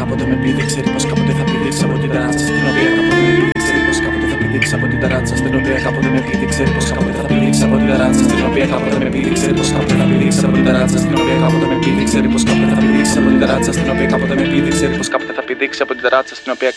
κάποτε με πήδηξε. Ξέρει πως κάποτε θα πηδήξει από την ταράτσα στην οποία κάποτε με πήδηξε. Ξέρει πως κάποτε θα πηδήξει από την ταράτσα στην οποία κάποτε με πήδηξε. Ξέρει πως κάποτε θα πηδήξει από την ταράτσα στην οποία κάποτε με πήδηξε. Ξέρει πως κάποτε θα πηδήξει από την ταράτσα στην οποία κάποτε με πήδηξε. Ξέρει πως κάποτε θα πηδήξει από την ταράτσα στην οποία κάποτε με πήδηξε. Ξέρει πως κάποτε θα πηδήξει από την ταράτσα στην οποία